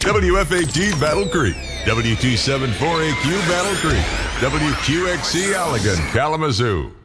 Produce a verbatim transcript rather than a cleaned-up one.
W F A T Battle Creek, W two seven four A Q Battle Creek, W Q X C Allegan, Kalamazoo.